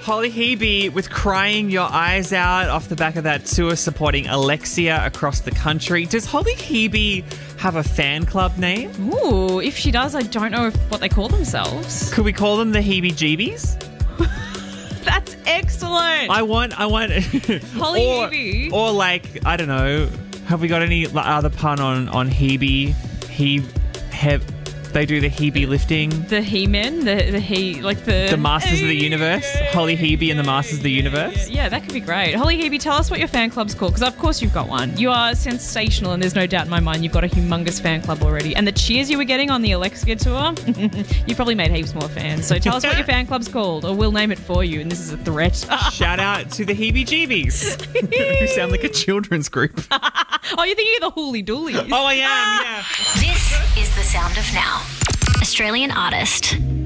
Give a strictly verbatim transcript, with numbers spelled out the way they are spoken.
Holly Hebe with Crying Your Eyes Out off the back of that tour supporting Alexia across the country. Does Holly Hebe have a fan club name? Ooh, if she does, I don't know if, what they call themselves. Could we call them the Hebe-Jeebies? That's excellent. I want, I want... Holly or, Hebe. Or like, I don't know, have we got any other pun on, on Hebe? He... Have, they do the Hebe lifting. The He-Men, the the He, like the... The Masters of the Universe. Holly Hebe and the Masters of the Universe. Yeah, that could be great. Holly Hebe, tell us what your fan club's called, because of course you've got one. You are sensational, and there's no doubt in my mind you've got a humongous fan club already. And the cheers you were getting on the Alexia tour, you probably made heaps more fans. So tell us what your fan club's called, or we'll name it for you, and this is a threat. Shout out to the Hebe-Jeebies, who sound like a children's group. Oh, you're thinking of the Hooly Doolies. Oh, I am, yeah. This is the sound of now. Australian artist.